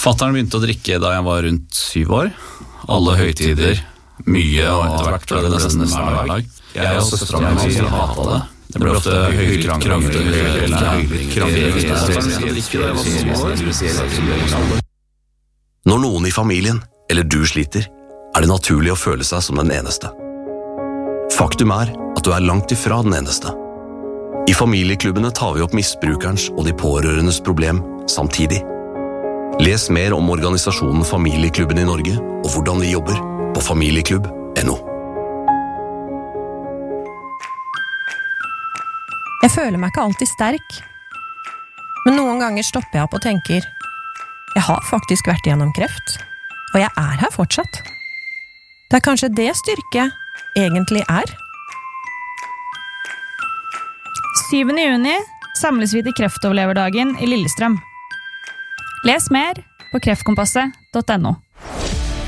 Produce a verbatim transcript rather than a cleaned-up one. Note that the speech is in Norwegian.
Fatteren begynte å drikke da jeg var rundt syv år. Alle høytider, mye og etter hvert ble det nesten hver dag. Jeg og søsteren min hatet det. Det ble ofte høyere krangler. Når noen i familien, eller du sliter, er det naturlig å føle seg som den eneste. Faktum er at du er langt ifra den eneste. I familieklubbene tar vi opp misbrukerens og de pårørendes problem samtidig. Les mer om organisasjonen Familieklubben i Norge og hvordan de jobber på familieklubb punktum no. Jeg føler meg ikke alltid sterk, men noen ganger stopper jeg opp og tenker, jeg har faktisk vært gjennom kreft, og jeg er her fortsatt. Det er kanskje det styrke egentlig er. syvende juni samles vi til kreftoverleverdagen i Lillestrøm. Les mer på kreftkompasset punktum no.